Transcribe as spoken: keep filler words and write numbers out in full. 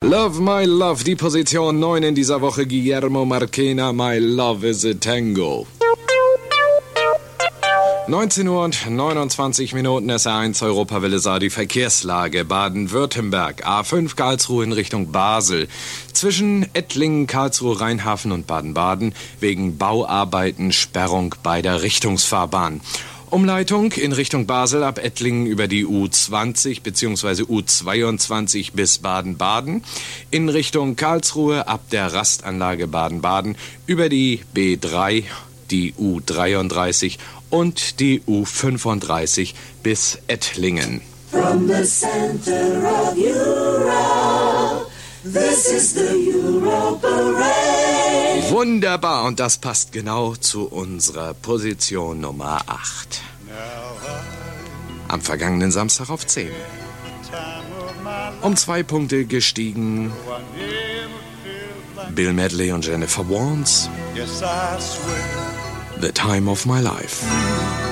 Love My Love, die Position neun in dieser Woche, Guillermo Marchena, My Love is a Tango. neunzehn Uhr und neunundzwanzig Minuten, S R eins Europawelle sah die Verkehrslage. Baden-Württemberg, A fünf Karlsruhe in Richtung Basel. Zwischen Ettlingen, Karlsruhe, Rheinhafen und Baden-Baden wegen Bauarbeiten Sperrung beider Richtungsfahrbahn. Umleitung in Richtung Basel ab Ettlingen über die U zwanzig bzw. U zweiundzwanzig bis Baden-Baden. In Richtung Karlsruhe ab der Rastanlage Baden-Baden über die B drei, die U dreiunddreißig und die U fünfunddreißig bis Ettlingen. From the center of Europe, this is the Euro Parade. Wunderbar, und das passt genau zu unserer Position Nummer acht. Am vergangenen Samstag auf zehn. Um zwei Punkte gestiegen Bill Medley und Jennifer Warnes. The Time of My Life.